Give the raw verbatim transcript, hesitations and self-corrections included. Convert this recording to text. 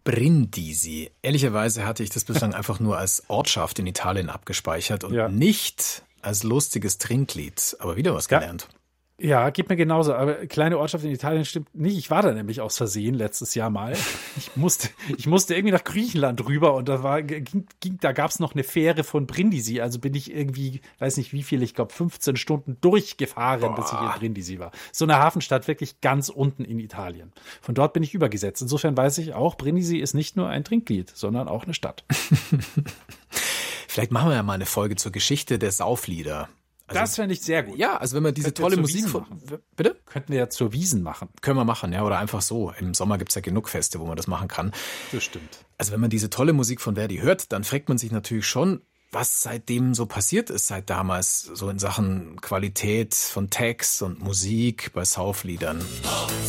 Brindisi. Ehrlicherweise hatte ich das bislang einfach nur als Ortschaft in Italien abgespeichert und ja. nicht als lustiges Trinklied. Aber wieder was gelernt. Ja. Ja, geht mir genauso. Aber kleine Ortschaft in Italien stimmt nicht. Ich war da nämlich aus Versehen letztes Jahr mal. Ich musste, ich musste irgendwie nach Griechenland rüber und da war, ging, ging, da gab's noch eine Fähre von Brindisi. Also bin ich irgendwie, weiß nicht wie viel, ich glaube fünfzehn Stunden durchgefahren, Boah. bis ich in Brindisi war. So eine Hafenstadt wirklich ganz unten in Italien. Von dort bin ich übergesetzt. Insofern weiß ich auch, Brindisi ist nicht nur ein Trinklied, sondern auch eine Stadt. Vielleicht machen wir ja mal eine Folge zur Geschichte der Sauflieder. Also, das fände ich sehr gut. Ja, also wenn man diese tolle Musik von, bitte? Könnten wir ja zur Wiesn machen. Können wir machen, ja, oder einfach so. Im Sommer gibt's ja genug Feste, wo man das machen kann. Das stimmt. Also wenn man diese tolle Musik von Verdi hört, dann fragt man sich natürlich schon, was seitdem so passiert ist, seit damals, so in Sachen Qualität von Text und Musik bei Saufliedern.